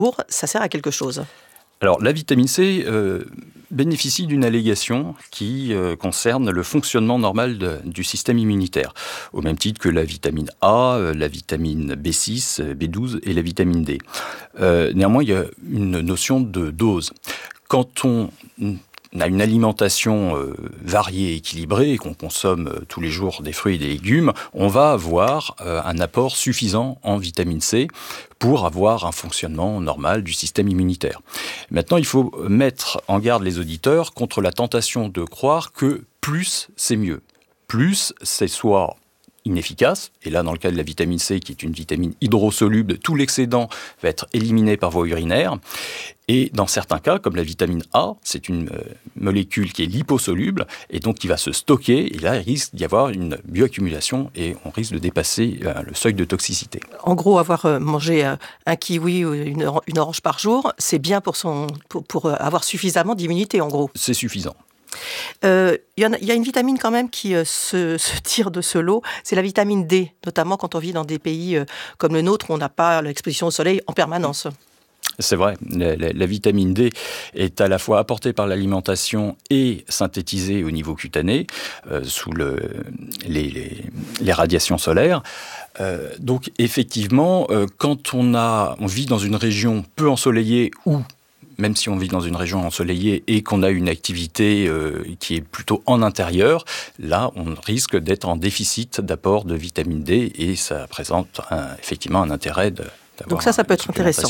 ça sert à quelque chose. Alors, la vitamine C bénéficie d'une allégation qui concerne le fonctionnement normal du système immunitaire, au même titre que la vitamine A, la vitamine B6, B12 et la vitamine D. Néanmoins, il y a une notion de dose. Quand on a une alimentation variée et équilibrée et qu'on consomme tous les jours des fruits et des légumes, on va avoir un apport suffisant en vitamine C pour avoir un fonctionnement normal du système immunitaire. Maintenant, il faut mettre en garde les auditeurs contre la tentation de croire que plus, c'est mieux. Plus, c'est soit inefficace, et là, dans le cas de la vitamine C, qui est une vitamine hydrosoluble, tout l'excédent va être éliminé par voie urinaire. Et dans certains cas, comme la vitamine A, c'est une molécule qui est liposoluble, et donc qui va se stocker, et là, il risque d'y avoir une bioaccumulation, et on risque de dépasser le seuil de toxicité. En gros, avoir mangé un kiwi ou une orange par jour, c'est bien pour avoir suffisamment d'immunité, en gros. C'est suffisant. Il y a une vitamine quand même qui se tire de ce lot, c'est la vitamine D, notamment quand on vit dans des pays comme le nôtre où on n'a pas l'exposition au soleil en permanence. C'est vrai, la vitamine D est à la fois apportée par l'alimentation et synthétisée au niveau cutané sous les radiations solaires. Donc effectivement, quand on vit dans une région peu ensoleillée ou même si on vit dans une région ensoleillée et qu'on a une activité qui est plutôt en intérieur, là, on risque d'être en déficit d'apport de vitamine D et ça présente effectivement un intérêt donc ça peut être intéressant.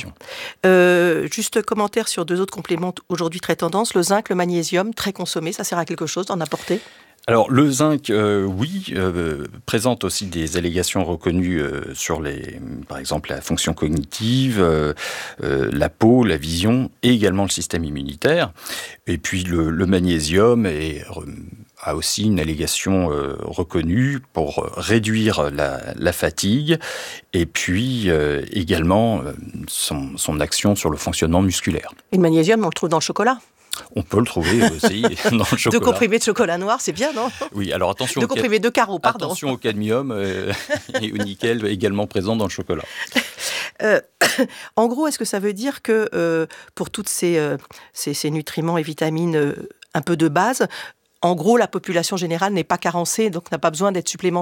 Juste commentaire sur 2 autres compléments aujourd'hui très tendance, le zinc, le magnésium, très consommé, ça sert à quelque chose d'en apporter ? Alors le zinc, oui, présente aussi des allégations reconnues sur par exemple la fonction cognitive, la peau, la vision et également le système immunitaire. Et puis le magnésium a aussi une allégation reconnue pour réduire la fatigue et puis également son action sur le fonctionnement musculaire. Et le magnésium, on le trouve dans le chocolat ? On peut le trouver aussi dans le chocolat. 2 comprimés de chocolat noir, c'est bien, non ? Oui, alors attention. 2 comprimés de carreaux, pardon. Attention au cadmium et au nickel également présent dans le chocolat. En gros, est-ce que ça veut dire que pour toutes ces nutriments et vitamines un peu de base, en gros, la population générale n'est pas carencée, donc n'a pas besoin d'être supplémentée ?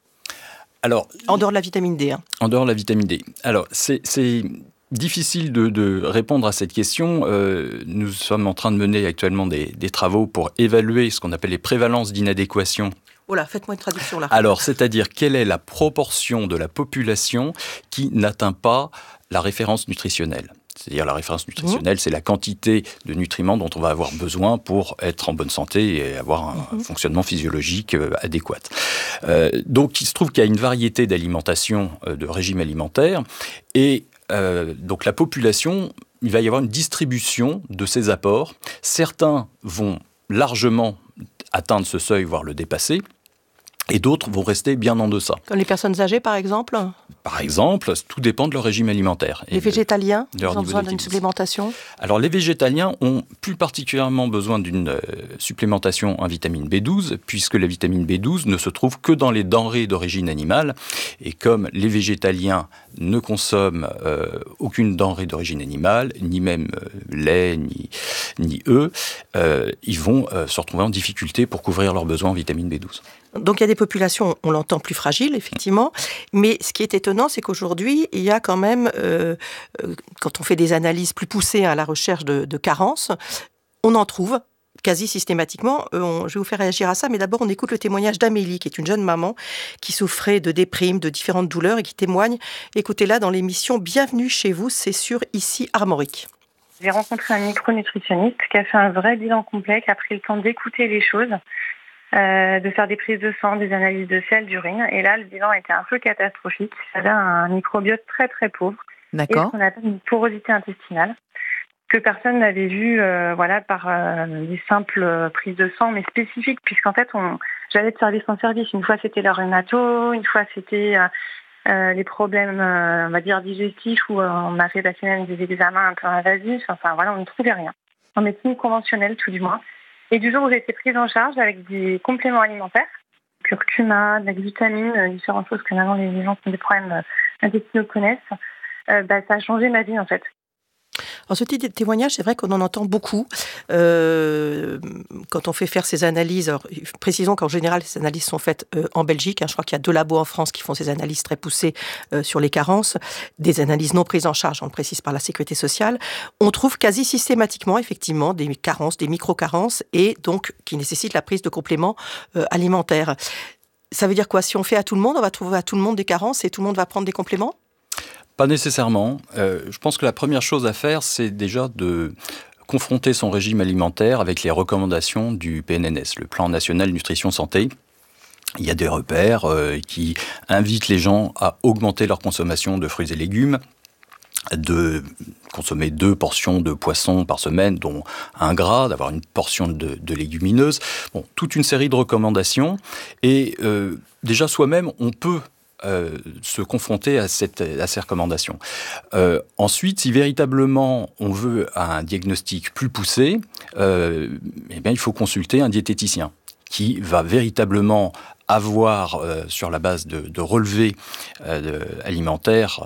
Alors, en dehors de la vitamine D. En dehors de la vitamine D. Alors, c'est difficile de répondre à cette question. Nous sommes en train de mener actuellement des travaux pour évaluer ce qu'on appelle les prévalences d'inadéquation. Oh là, faites-moi une traduction là. Alors, c'est-à-dire quelle est la proportion de la population qui n'atteint pas la référence nutritionnelle. C'est-à-dire la référence nutritionnelle, c'est la quantité de nutriments dont on va avoir besoin pour être en bonne santé et avoir un fonctionnement physiologique adéquat. Donc, il se trouve qu'il y a une variété d'alimentations, de régimes alimentaires, et donc la population, il va y avoir une distribution de ces apports. Certains vont largement atteindre ce seuil, voire le dépasser, et d'autres vont rester bien en deçà. Comme les personnes âgées, par exemple ? Par exemple, tout dépend de leur régime alimentaire. Les végétaliens, ils ont besoin d'une supplémentation ? Alors, les végétaliens ont plus particulièrement besoin d'une supplémentation en vitamine B12, puisque la vitamine B12 ne se trouve que dans les denrées d'origine animale. Et comme les végétaliens ne consomment aucune denrée d'origine animale, ni même lait, ni œufs, ils vont se retrouver en difficulté pour couvrir leurs besoins en vitamine B12. Donc il y a des populations, on l'entend, plus fragiles, effectivement, mais ce qui est étonnant, c'est qu'aujourd'hui, il y a quand même, quand on fait des analyses plus poussées à la recherche de carences, on en trouve quasi systématiquement. Je vais vous faire réagir à ça, mais d'abord on écoute le témoignage d'Amélie, qui est une jeune maman qui souffrait de déprime, de différentes douleurs et qui témoigne. Écoutez-la dans l'émission « Bienvenue chez vous », c'est sur Ici Armorique. J'ai rencontré un micronutritionniste qui a fait un vrai bilan complet, qui a pris le temps d'écouter les choses, de faire des prises de sang, des analyses de sel, d'urine. Et là, le bilan était un peu catastrophique. J'avais un microbiote très très pauvre. D'accord. Et ce qu'on appelle une porosité intestinale, que personne n'avait vu par des simples prises de sang, mais spécifiques, puisqu'en fait, j'allais de service en service. Une fois, c'était la rhumato, une fois, c'était les problèmes, on va dire, digestifs, où on m'a fait passer même des examens un peu invasifs. Enfin, voilà, on ne trouvait rien. En médecine conventionnelle, tout du moins. Et du jour où j'ai été prise en charge avec des compléments alimentaires, curcuma, de la glutamine, différentes choses que maintenant les gens qui ont des problèmes intestinaux connaissent, ça a changé ma vie en fait. Alors, ce type de témoignage, c'est vrai qu'on en entend beaucoup quand on fait faire ces analyses. Alors, précisons qu'en général, ces analyses sont faites en Belgique. Je crois qu'il y a 2 labos en France qui font ces analyses très poussées sur les carences, des analyses non prises en charge, on le précise, par la sécurité sociale. On trouve quasi systématiquement, effectivement, des carences, des micro-carences, et donc qui nécessitent la prise de compléments alimentaires. Ça veut dire quoi? Si on fait à tout le monde, on va trouver à tout le monde des carences et tout le monde va prendre des compléments? Pas nécessairement. Je pense que la première chose à faire, c'est déjà de confronter son régime alimentaire avec les recommandations du PNNS, le Plan National Nutrition Santé. Il y a des repères qui invitent les gens à augmenter leur consommation de fruits et légumes, de consommer 2 portions de poisson par semaine, dont 1 gras, d'avoir une portion de légumineuses. Bon, toute une série de recommandations. Et déjà, soi-même, on peut se confronter à ces recommandations. Ensuite, si véritablement on veut un diagnostic plus poussé, eh bien, il faut consulter un diététicien qui va véritablement avoir, sur la base de relevés alimentaires,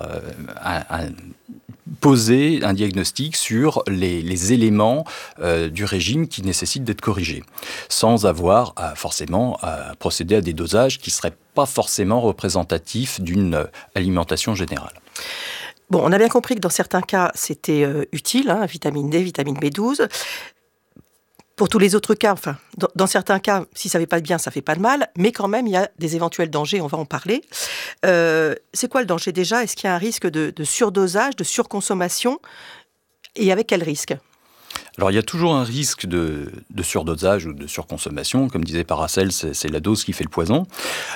poser un diagnostic sur les éléments du régime qui nécessitent d'être corrigés, sans avoir forcément à procéder à des dosages qui ne seraient pas forcément représentatifs d'une alimentation générale. Bon, on a bien compris que dans certains cas, c'était utile, vitamine D, vitamine B12. Pour tous les autres cas, enfin, dans certains cas, si ça ne fait pas de bien, ça ne fait pas de mal, mais quand même, il y a des éventuels dangers, on va en parler. C'est quoi le danger déjà? Est-ce qu'il y a un risque de surdosage, de surconsommation? Et avec quel risque? Alors, il y a toujours un risque de surdosage ou de surconsommation. Comme disait Paracel, c'est la dose qui fait le poison.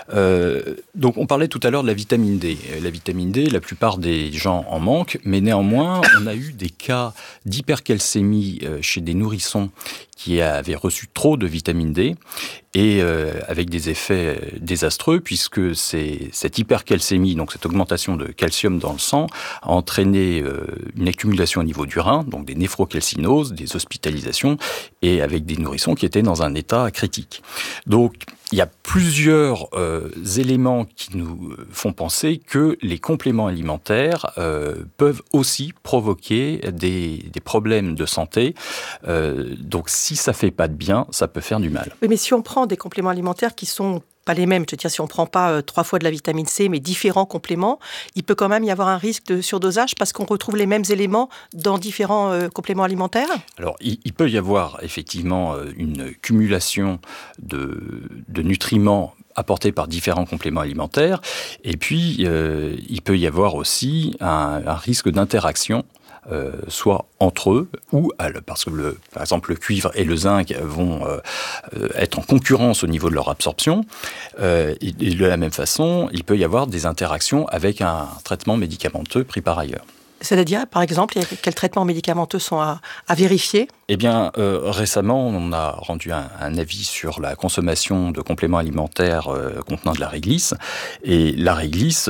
Donc, on parlait tout à l'heure de la vitamine D. La vitamine D, la plupart des gens en manquent, mais néanmoins, on a eu des cas d'hypercalcémie chez des nourrissons qui avaient reçu trop de vitamine D, et avec des effets désastreux, puisque cette hypercalcémie, donc cette augmentation de calcium dans le sang, a entraîné une accumulation au niveau du rein, donc des néphrocalcinoses, des hospitalisations, et avec des nourrissons qui étaient dans un état critique. Donc, il y a plusieurs éléments qui nous font penser que les compléments alimentaires peuvent aussi provoquer des problèmes de santé. Donc, si ça ne fait pas de bien, ça peut faire du mal. Oui, mais si on prend des compléments alimentaires qui sont pas les mêmes, je veux dire, si on ne prend pas 3 fois de la vitamine C, mais différents compléments, il peut quand même y avoir un risque de surdosage parce qu'on retrouve les mêmes éléments dans différents compléments alimentaires? Alors, il peut y avoir effectivement une cumulation de nutriments apportés par différents compléments alimentaires. Et puis, il peut y avoir aussi un risque d'interaction, soit entre eux, ou parce que, par exemple, le cuivre et le zinc vont être en concurrence au niveau de leur absorption. Et de la même façon, il peut y avoir des interactions avec un traitement médicamenteux pris par ailleurs. C'est-à-dire, par exemple, quels traitements médicamenteux sont à vérifier? Eh bien, récemment, on a rendu un avis sur la consommation de compléments alimentaires contenant de la réglisse. Et la réglisse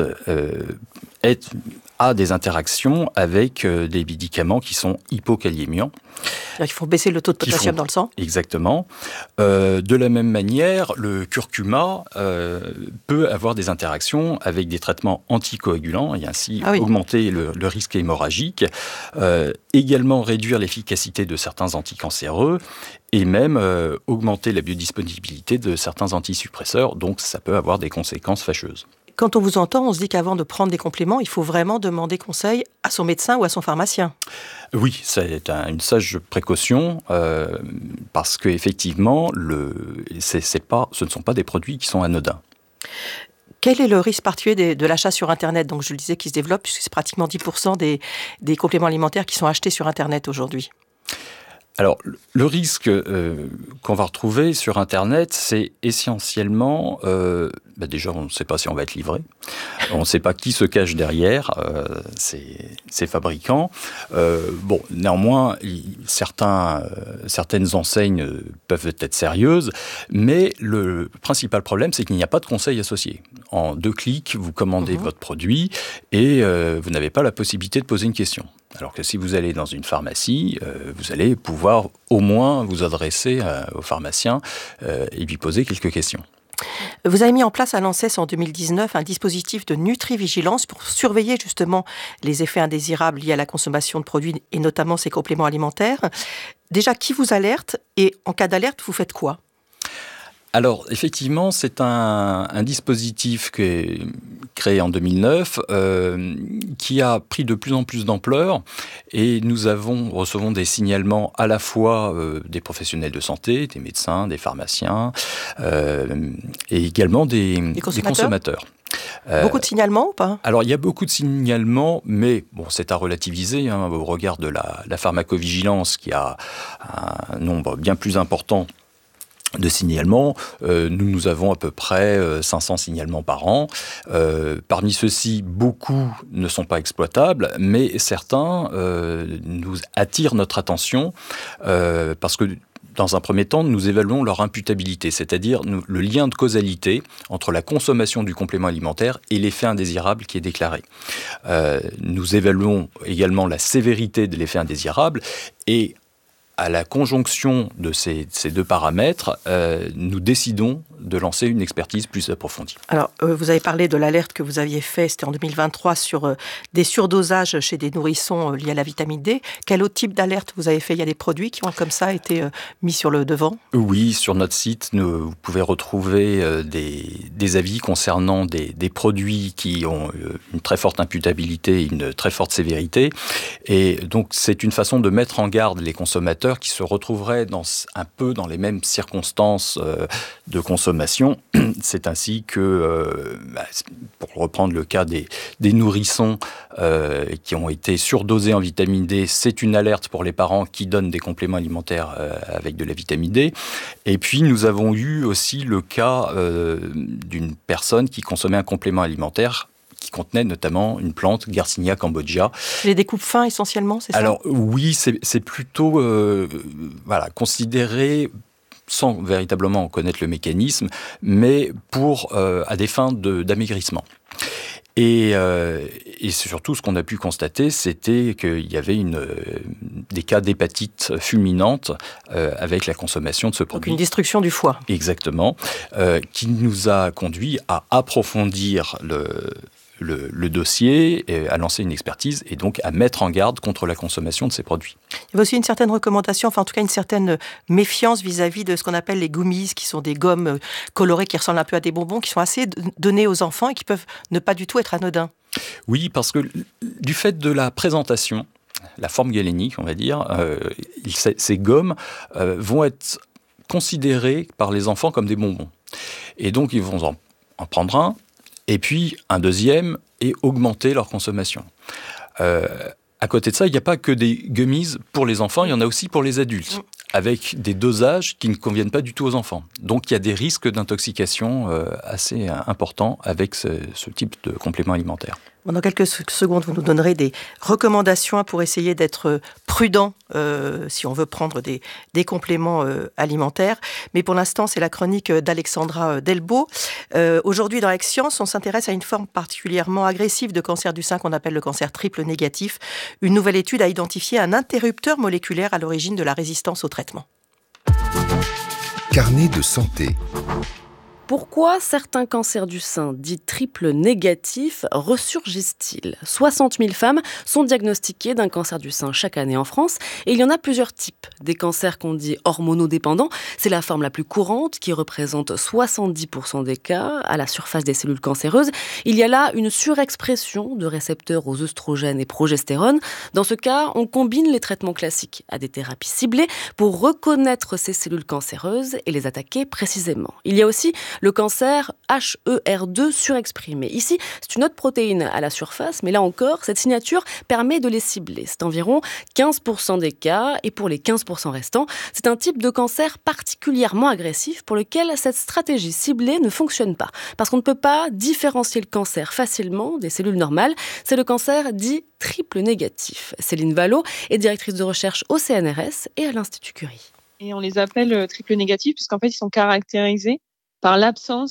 a des interactions avec des médicaments qui sont hypokaliémiants. Il faut baisser le taux de potassium dans le sang. Exactement. De la même manière, le curcuma peut avoir des interactions avec des traitements anticoagulants et ainsi augmenter le risque hémorragique, également réduire l'efficacité de certains anticancéreux et même augmenter la biodisponibilité de certains antisuppresseurs. Donc, ça peut avoir des conséquences fâcheuses. Quand on vous entend, on se dit qu'avant de prendre des compléments, il faut vraiment demander conseil à son médecin ou à son pharmacien. Oui, c'est une sage précaution parce qu'effectivement, ce ne sont pas des produits qui sont anodins. Quel est le risque particulier de l'achat sur Internet? Donc, je le disais, qui se développe, puisque c'est pratiquement 10% des compléments alimentaires qui sont achetés sur Internet aujourd'hui. Alors, le risque qu'on va retrouver sur Internet, c'est essentiellement... déjà, on ne sait pas si on va être livré. On ne sait pas qui se cache derrière ces fabricants. Néanmoins, certaines enseignes peuvent être sérieuses, mais le principal problème, c'est qu'il n'y a pas de conseil associé. En 2 clics, vous commandez votre produit et vous n'avez pas la possibilité de poser une question. Alors que si vous allez dans une pharmacie, vous allez pouvoir au moins vous adresser au pharmacien et lui poser quelques questions. Vous avez mis en place à l'ANSES en 2019 un dispositif de nutrivigilance pour surveiller justement les effets indésirables liés à la consommation de produits et notamment ces compléments alimentaires. Déjà, qui vous alerte et en cas d'alerte, vous faites quoi ? Alors, effectivement, c'est un dispositif qui est créé en 2009, qui a pris de plus en plus d'ampleur et nous recevons des signalements à la fois des professionnels de santé, des médecins, des pharmaciens et également des consommateurs. Beaucoup de signalements ou pas ? Alors, il y a beaucoup de signalements, mais bon, c'est à relativiser au regard de la pharmacovigilance qui a un nombre bien plus important de signalements. Nous avons à peu près 500 signalements par an. Parmi ceux-ci, beaucoup ne sont pas exploitables, mais certains nous attirent notre attention parce que dans un premier temps, nous évaluons leur imputabilité, c'est-à-dire le lien de causalité entre la consommation du complément alimentaire et l'effet indésirable qui est déclaré. Nous évaluons également la sévérité de l'effet indésirable et à la conjonction de ces deux paramètres, nous décidons de lancer une expertise plus approfondie. Alors, vous avez parlé de l'alerte que vous aviez faite, c'était en 2023, sur des surdosages chez des nourrissons liés à la vitamine D. Quel autre type d'alerte vous avez fait ? Il y a des produits qui ont comme ça été mis sur le devant ? Oui, sur notre site, vous pouvez retrouver des avis concernant des produits qui ont une très forte imputabilité, une très forte sévérité. Et donc, c'est une façon de mettre en garde les consommateurs qui se retrouveraient un peu dans les mêmes circonstances de consommation. C'est ainsi que, pour reprendre le cas des nourrissons qui ont été surdosés en vitamine D, c'est une alerte pour les parents qui donnent des compléments alimentaires avec de la vitamine D. Et puis, nous avons eu aussi le cas d'une personne qui consommait un complément alimentaire qui contenait notamment une plante, Garcinia cambogia. Les découpes fins essentiellement, c'est ça ? Alors oui, c'est plutôt considéré sans véritablement en connaître le mécanisme, mais à des fins d'amaigrissement. Et surtout, ce qu'on a pu constater, c'était qu'il y avait des cas d'hépatite fulminante avec la consommation de ce produit. Donc une destruction du foie. Exactement, qui nous a conduit à approfondir le dossier, à lancer une expertise et donc à mettre en garde contre la consommation de ces produits. Il y a aussi une certaine recommandation, enfin en tout cas une certaine méfiance vis-à-vis de ce qu'on appelle les gummies, qui sont des gommes colorées qui ressemblent un peu à des bonbons, qui sont assez données aux enfants et qui peuvent ne pas du tout être anodins. Oui, parce que du fait de la présentation, la forme galénique, on va dire, ces gommes vont être considérées par les enfants comme des bonbons. Et donc ils vont en prendre un, et puis un deuxième, et augmenter leur consommation. À côté de ça, il n'y a pas que des gummies pour les enfants, il y en a aussi pour les adultes, avec des dosages qui ne conviennent pas du tout aux enfants. Donc il y a des risques d'intoxication assez importants avec ce type de complément alimentaire. Dans quelques secondes, vous nous donnerez des recommandations pour essayer d'être prudent si on veut prendre des compléments alimentaires. Mais pour l'instant, c'est la chronique d'Alexandra Delbo. Aujourd'hui, dans Aix-Science, on s'intéresse à une forme particulièrement agressive de cancer du sein qu'on appelle le cancer triple négatif. Une nouvelle étude a identifié un interrupteur moléculaire à l'origine de la résistance au traitement. Carnet de santé. Pourquoi certains cancers du sein, dits triple négatifs, ressurgissent-ils ? 60 000 femmes sont diagnostiquées d'un cancer du sein chaque année en France et il y en a plusieurs types. Des cancers qu'on dit hormonodépendants, c'est la forme la plus courante qui représente 70% des cas à la surface des cellules cancéreuses. Il y a là une surexpression de récepteurs aux œstrogènes et progestérone. Dans ce cas, on combine les traitements classiques à des thérapies ciblées pour reconnaître ces cellules cancéreuses et les attaquer précisément. Il y a aussi le cancer HER2 surexprimé. Ici, c'est une autre protéine à la surface, mais là encore, cette signature permet de les cibler. C'est environ 15% des cas, et pour les 15% restants, c'est un type de cancer particulièrement agressif pour lequel cette stratégie ciblée ne fonctionne pas. Parce qu'on ne peut pas différencier le cancer facilement des cellules normales. C'est le cancer dit triple négatif. Céline Vallot est directrice de recherche au CNRS et à l'Institut Curie. Et on les appelle triple négatifs puisqu'en fait, ils sont caractérisés par l'absence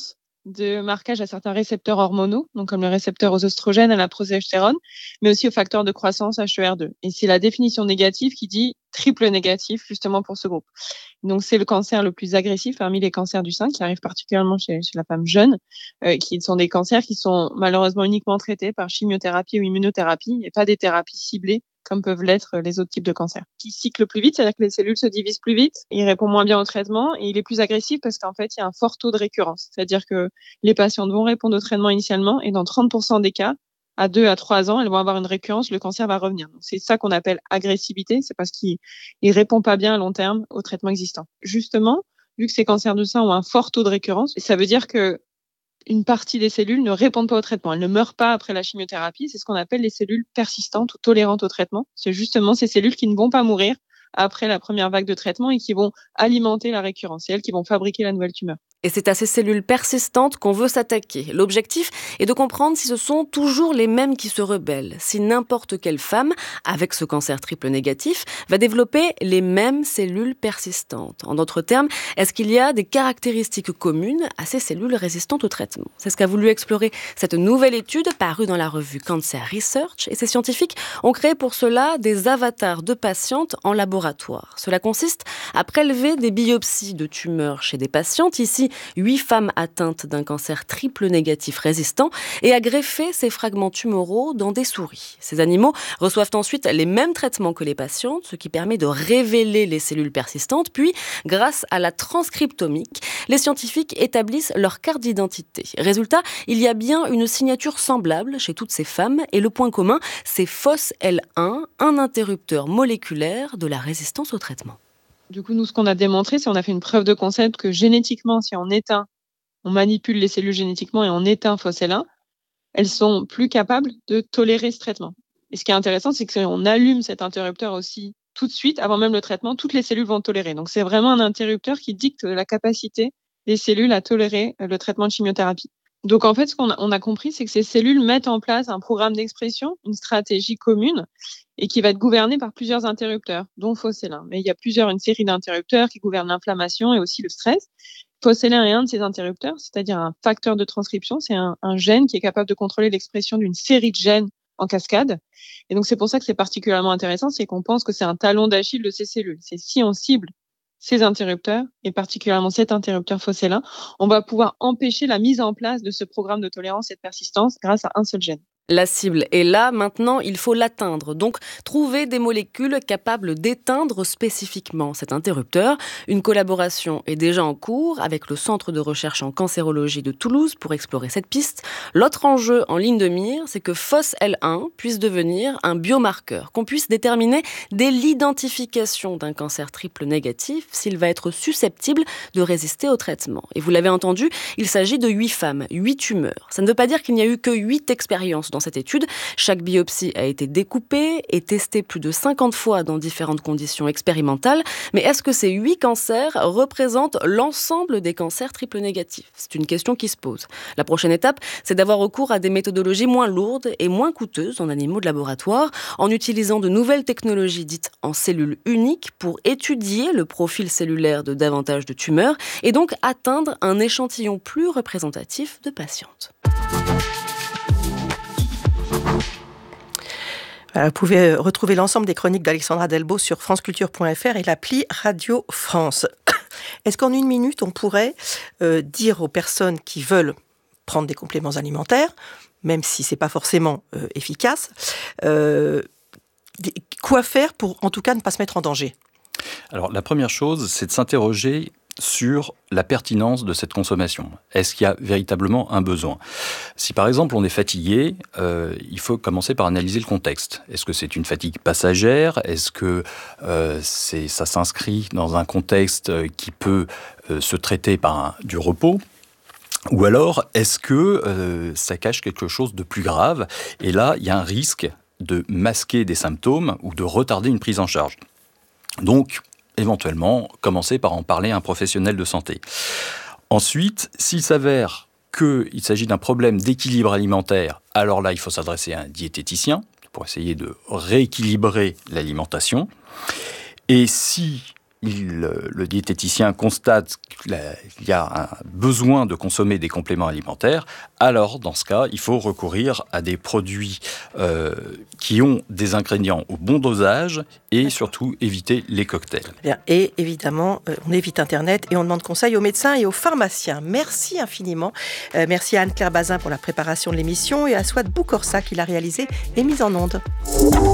de marquage à certains récepteurs hormonaux, donc comme le récepteur aux oestrogènes, à la progestérone, mais aussi aux facteurs de croissance HER2. Et c'est la définition négative qui dit triple négatif, justement pour ce groupe. Donc c'est le cancer le plus agressif parmi les cancers du sein, qui arrive particulièrement chez la femme jeune, qui sont des cancers qui sont malheureusement uniquement traités par chimiothérapie ou immunothérapie, et pas des thérapies ciblées comme peuvent l'être les autres types de cancers. Qui cycle plus vite, c'est-à-dire que les cellules se divisent plus vite, il répond moins bien au traitement, et il est plus agressif parce qu'en fait, il y a un fort taux de récurrence. C'est-à-dire que les patientes vont répondre au traitement initialement, et dans 30% des cas, à 2 à 3 ans, elles vont avoir une récurrence, le cancer va revenir. Donc, c'est ça qu'on appelle agressivité, c'est parce qu'il répond pas bien à long terme au traitement existant. Justement, vu que ces cancers du sein ont un fort taux de récurrence, ça veut dire que une partie des cellules ne répondent pas au traitement. Elles ne meurent pas après la chimiothérapie. C'est ce qu'on appelle les cellules persistantes ou tolérantes au traitement. C'est justement ces cellules qui ne vont pas mourir après la première vague de traitement et qui vont alimenter la récurrence. C'est elles qui vont fabriquer la nouvelle tumeur. Et c'est à ces cellules persistantes qu'on veut s'attaquer. L'objectif est de comprendre si ce sont toujours les mêmes qui se rebellent, si n'importe quelle femme, avec ce cancer triple négatif, va développer les mêmes cellules persistantes. En d'autres termes, est-ce qu'il y a des caractéristiques communes à ces cellules résistantes au traitement ? C'est ce qu'a voulu explorer cette nouvelle étude parue dans la revue Cancer Research. Et ces scientifiques ont créé pour cela des avatars de patientes en laboratoire. Cela consiste à prélever des biopsies de tumeurs chez des patientes, ici 8 femmes atteintes d'un cancer triple négatif résistant, et à greffer ces fragments tumoraux dans des souris. Ces animaux reçoivent ensuite les mêmes traitements que les patientes, ce qui permet de révéler les cellules persistantes. Puis, grâce à la transcriptomique, les scientifiques établissent leur carte d'identité. Résultat, il y a bien une signature semblable chez toutes ces femmes, et le point commun, c'est FOSL1, un interrupteur moléculaire de la résistance au traitement. Du coup, nous, ce qu'on a démontré, c'est qu'on a fait une preuve de concept que génétiquement, si on manipule les cellules génétiquement et on éteint FOSL1, elles sont plus capables de tolérer ce traitement. Et ce qui est intéressant, c'est qu'on allume cet interrupteur aussi tout de suite, avant même le traitement, toutes les cellules vont tolérer. Donc, c'est vraiment un interrupteur qui dicte la capacité des cellules à tolérer le traitement de chimiothérapie. Donc, en fait, ce qu'on a compris, c'est que ces cellules mettent en place un programme d'expression, une stratégie commune, et qui va être gouvernée par plusieurs interrupteurs, dont FOSL1. Mais il y a une série d'interrupteurs qui gouvernent l'inflammation et aussi le stress. FOSL1 est un de ces interrupteurs, c'est-à-dire un facteur de transcription. C'est un gène qui est capable de contrôler l'expression d'une série de gènes en cascade. Et donc, c'est pour ça que c'est particulièrement intéressant, c'est qu'on pense que c'est un talon d'Achille de ces cellules. C'est si on cible ces interrupteurs, et particulièrement cet interrupteur FOSL1, on va pouvoir empêcher la mise en place de ce programme de tolérance et de persistance grâce à un seul gène. La cible est là, maintenant il faut l'atteindre, donc trouver des molécules capables d'éteindre spécifiquement cet interrupteur. Une collaboration est déjà en cours avec le Centre de recherche en cancérologie de Toulouse pour explorer cette piste. L'autre enjeu en ligne de mire, c'est que FOSL1 puisse devenir un biomarqueur, qu'on puisse déterminer dès l'identification d'un cancer triple négatif s'il va être susceptible de résister au traitement. Et vous l'avez entendu, il s'agit de 8 femmes, 8 tumeurs. Ça ne veut pas dire qu'il n'y a eu que 8 expériences dans cette étude. Chaque biopsie a été découpée et testée plus de 50 fois dans différentes conditions expérimentales. Mais est-ce que ces 8 cancers représentent l'ensemble des cancers triple négatifs ? C'est une question qui se pose. La prochaine étape, c'est d'avoir recours à des méthodologies moins lourdes et moins coûteuses en animaux de laboratoire, en utilisant de nouvelles technologies dites en cellules uniques pour étudier le profil cellulaire de davantage de tumeurs et donc atteindre un échantillon plus représentatif de patientes. Vous pouvez retrouver l'ensemble des chroniques d'Alexandra Delbo sur franceculture.fr et l'appli Radio France. Est-ce qu'en une minute, on pourrait dire aux personnes qui veulent prendre des compléments alimentaires, même si ce n'est pas forcément efficace, quoi faire pour en tout cas ne pas se mettre en danger ? Alors la première chose, c'est de s'interroger sur la pertinence de cette consommation. Est-ce qu'il y a véritablement un besoin ? Si par exemple on est fatigué, il faut commencer par analyser le contexte. Est-ce que c'est une fatigue passagère ? Est-ce que ça s'inscrit dans un contexte qui peut se traiter par du repos ? Ou alors, est-ce que ça cache quelque chose de plus grave ? Et là, il y a un risque de masquer des symptômes ou de retarder une prise en charge. Donc, éventuellement, commencer par en parler à un professionnel de santé. Ensuite, s'il s'avère qu'il s'agit d'un problème d'équilibre alimentaire, alors là, il faut s'adresser à un diététicien pour essayer de rééquilibrer l'alimentation. Et si le diététicien constate qu'il y a un besoin de consommer des compléments alimentaires, alors dans ce cas, il faut recourir à des produits qui ont des ingrédients au bon dosage et surtout éviter les cocktails. Bien. Et évidemment, on évite Internet et on demande conseil aux médecins et aux pharmaciens. Merci infiniment. Merci à Anne-Claire Bazin pour la préparation de l'émission et à Swat Boukorsa qui l'a réalisée et mise en onde.